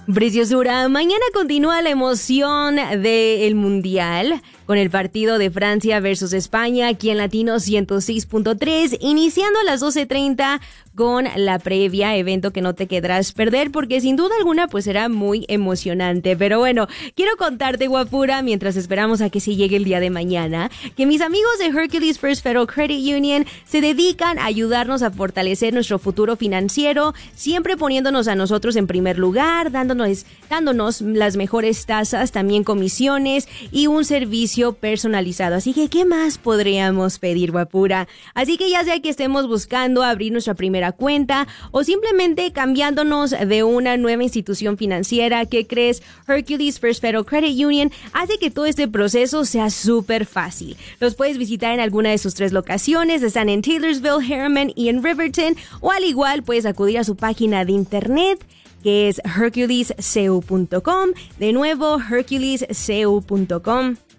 Preciosura, mañana continúa la emoción del Mundial con el partido de Francia versus España aquí en Latino 106.3, iniciando a las 12:30 con la previa, evento que no te querrás perder porque sin duda alguna pues será muy emocionante. Pero bueno, quiero contarte, guapura, mientras esperamos a que se llegue el día de mañana, que mis amigos de Hercules First Federal Credit Union se dedican a ayudarnos a fortalecer nuestro futuro financiero, siempre poniéndonos a nosotros en primer lugar, dándonos las mejores tasas, también comisiones y un servicio personalizado. Así que, ¿qué más podríamos pedir, guapura? Así que ya sea que estemos buscando abrir nuestra primera cuenta o simplemente cambiándonos de una nueva institución financiera, ¿qué crees? Hercules First Federal Credit Union hace que todo este proceso sea súper fácil. Los puedes visitar en alguna de sus 3 locaciones, están en Taylorsville, Harriman y en Riverton, o al igual puedes acudir a su página de internet, que es herculescu.com. De nuevo, herculescu.com.